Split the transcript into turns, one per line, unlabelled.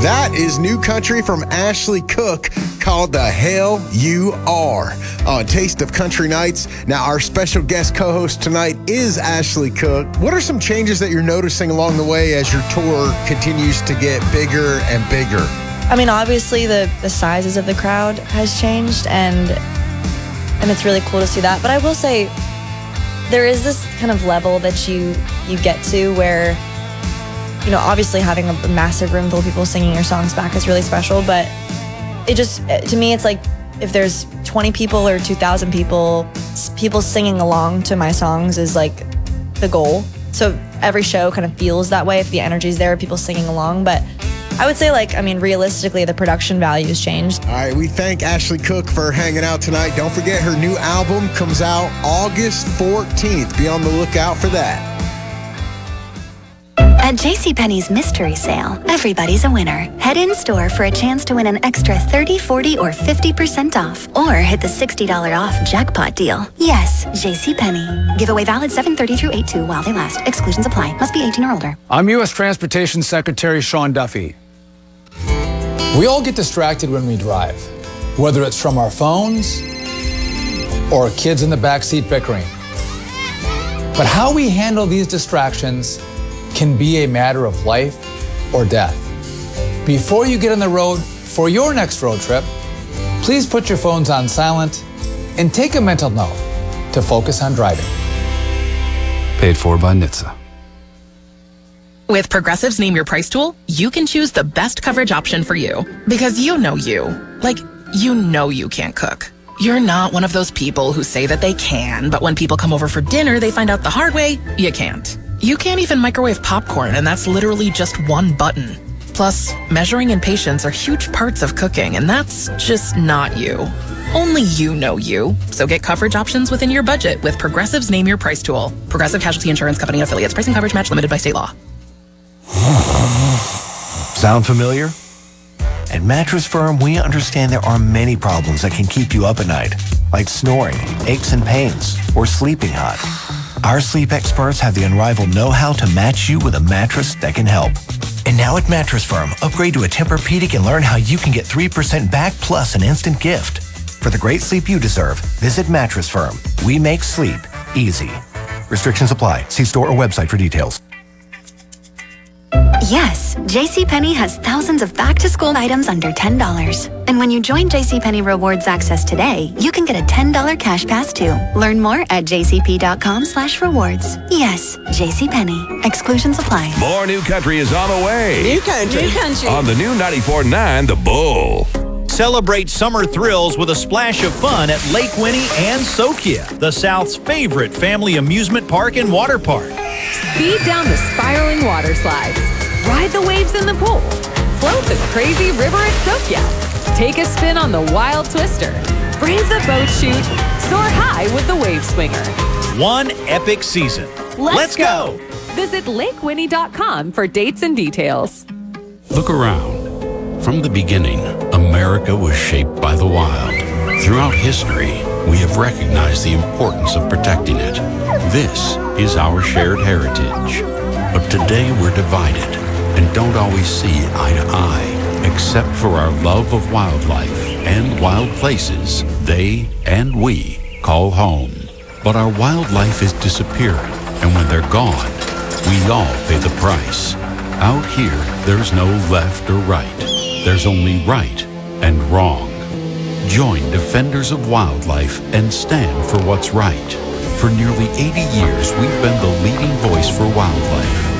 That is new country from Ashley Cook called The Hell You Are on Taste of Country Nights. Now, our special guest co-host tonight is Ashley Cook. What are some changes that you're noticing along the way as your tour continues to get bigger and bigger?
I mean, obviously the sizes of the crowd has changed, and it's really cool to see that. But I will say there is this kind of level that you get to where, you know, obviously having a massive room full of people singing your songs back is really special, but it just, to me, it's like if there's 20 people or 2,000 people singing along to my songs is like the goal. So every show kind of feels that way if the energy's there, people singing along. But I would say, like, I mean, realistically, the production value has changed.
All right, we thank Ashley Cook for hanging out tonight. Don't forget her new album comes out August 14th. Be on the lookout for that.
At JCPenney's mystery sale, everybody's a winner. Head in store for a chance to win an extra 30, 40, or 50% off. Or hit the $60 off jackpot deal. Yes, JCPenney. Giveaway valid 7/30 through 8/2 while they last. Exclusions apply. Must be 18 or older.
I'm U.S. Transportation Secretary Sean Duffy. We all get distracted when we drive, whether it's from our phones or kids in the backseat bickering. But how we handle these distractions can be a matter of life or death. Before you get on the road for your next road trip, please put your phones on silent and take a mental note to focus on driving.
Paid for by NHTSA.
With Progressive's Name Your Price tool, you can choose the best coverage option for you. Because you know you. Like, you know you can't cook. You're not one of those people who say that they can, but when people come over for dinner, they find out the hard way, you can't. You can't even microwave popcorn, and that's literally just one button. Plus, measuring and patience are huge parts of cooking, and that's just not you. Only you know you. So get coverage options within your budget with Progressive's Name Your Price tool. Progressive Casualty Insurance Company affiliates. Pricing coverage match limited by state law.
Sound familiar? At Mattress Firm, we understand there are many problems that can keep you up at night, like snoring, aches and pains, or sleeping hot. Our sleep experts have the unrivaled know-how to match you with a mattress that can help. And now at Mattress Firm, upgrade to a Tempur-Pedic and learn how you can get 3% back plus an instant gift. For the great sleep you deserve, visit Mattress Firm. We make sleep easy. Restrictions apply. See store or website for details.
Yes, JCPenney has thousands of back-to-school items under $10. And when you join JCPenney Rewards Access today, you can get a $10 cash pass too. Learn more at jcp.com/rewards. Yes, JCPenney. Exclusions apply.
More new country is on the way.
New country.
New country.
On the new 94.9 The Bull.
Celebrate summer thrills with a splash of fun at Lake Winnie and Sokia, the South's favorite family amusement park and water park.
Speed down the spiraling water slides. Ride the waves in the pool. Float the crazy river at Sokia. Take a spin on the wild twister. Brave the boat chute. Soar high with the wave swinger.
One epic season. Let's go!
Visit lakewinnie.com for dates and details.
Look around. From the beginning, America was shaped by the wild. Throughout history, we have recognized the importance of protecting it. This is our shared heritage. But today we're divided and don't always see eye to eye, except for our love of wildlife and wild places they and we call home. But our wildlife is disappearing, and when they're gone, we all pay the price. Out here, there's no left or right. There's only right and wrong. Join Defenders of Wildlife and stand for what's right. For nearly 80 years, we've been the leading voice for wildlife.